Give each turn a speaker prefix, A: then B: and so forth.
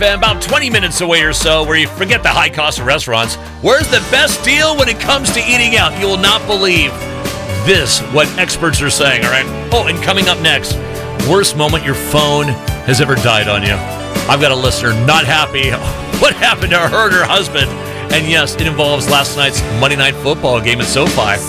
A: about 20 minutes away or so, where you forget the high cost of restaurants. Where's the best deal when it comes to eating out? You will not believe what experts are saying, all right? Oh, and coming up next, worst moment your phone has ever died on you. I've got a listener not happy. What happened to her and her husband? And yes, it involves last night's Monday Night Football game at SoFi.